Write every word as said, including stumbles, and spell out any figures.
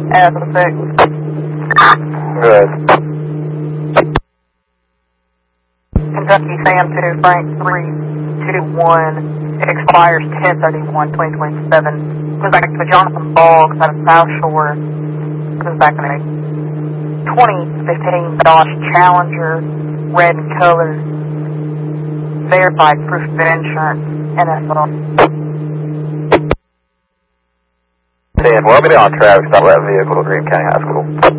As a six. Good. Kentucky Sam two, Frank three two one. It expires ten thirty-one twenty twenty-seven. Goes back to Jonathan Boggs out of South Shore. Goes back in a twenty fifteen Dodge Challenger, red in color. Verified proof of insurance, N S L. ten, well, I'll be on traffic stop at that vehicle at Greene County High School.